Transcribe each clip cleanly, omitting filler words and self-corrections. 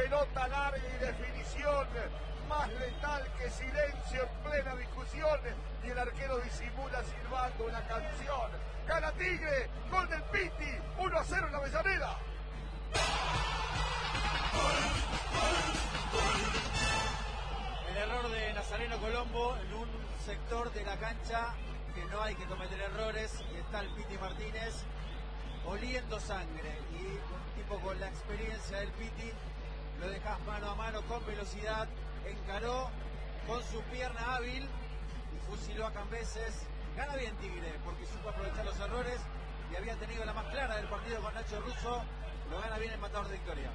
pelota larga y definición, más letal que silencio en plena discusión, y el arquero disimula silbando una canción. Gana Tigre, gol del Piti, 1-0 en la Avellaneda. El error de Nazareno Colombo en un sector de la cancha que no hay que cometer errores, y está el Piti Martínez oliendo sangre, y un tipo con la experiencia del Piti lo dejas mano a mano con velocidad, encaró con su pierna hábil y fusiló a Cambeses. Gana bien Tigre porque supo aprovechar los errores y había tenido la más clara del partido con Nacho Russo. Lo gana bien el matador de Victoria.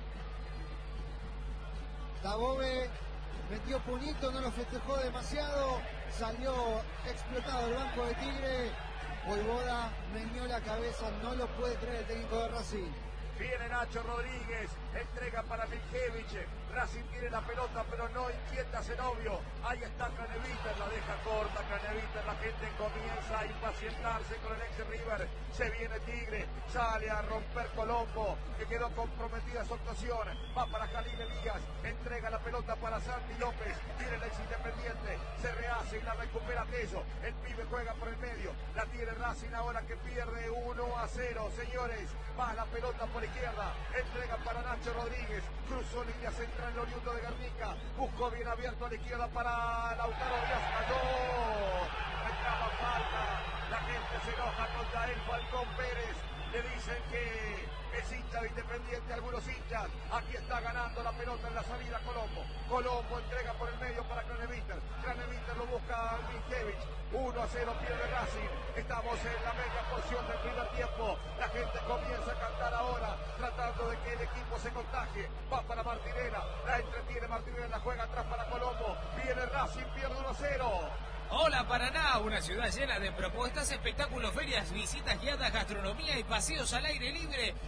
Dabove metió puñito, no lo festejó demasiado, salió explotado el banco de Tigre. Voivoda meñó la cabeza, no lo puede creer el técnico de Racing. Viene Nacho Rodríguez, entrega para Miljevic. Racing tiene la pelota, pero no inquieta a Zenobio. Ahí está Craneviter, la deja corta Craneviter. La gente comienza a impacientarse con el ex River. Se viene Tigre, sale a romper Colombo, que quedó comprometida su actuación. Va para Jalil Elías, entrega la pelota para Santi López. Tiene el ex Independiente, se rehace y la recupera Tello. El pibe juega por el medio, la tiene Racing ahora que pierde 1-0. Señores, va la pelota por izquierda, entrega para Nacho Rodríguez, cruzó línea central oriundo de Guernica, buscó bien abierto a la izquierda para Lautaro Díaz, cayó, reclama falta, la gente se enoja contra él. Falcón Pérez, le dicen que es hincha de Independiente, algunos hinchas. Aquí está ganando la pelota en la salida Colombo. Colombo entrega por el medio para Craneviter. Craneviter lo busca Miljevic. 1-0 pierde Racing. Estamos en la media porción del primer tiempo. La gente comienza a cantar ahora, tratando de que el equipo se contagie. Va para Martinera, la entretiene Martinera, la juega atrás para Colombo. Viene Racing, pierde 1-0. Hola Paraná, una ciudad llena de propuestas, espectáculos, ferias, visitas guiadas, gastronomía y paseos al aire libre.